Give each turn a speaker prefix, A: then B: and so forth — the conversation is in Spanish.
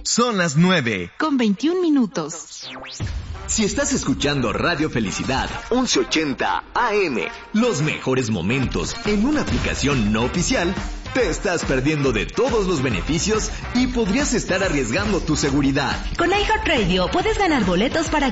A: Son las
B: 9:21.
A: Si estás escuchando Radio Felicidad 1180 AM, los mejores momentos en una aplicación no oficial, te estás perdiendo de todos los beneficios y podrías estar arriesgando tu seguridad.
B: Con iHeartRadio puedes ganar boletos para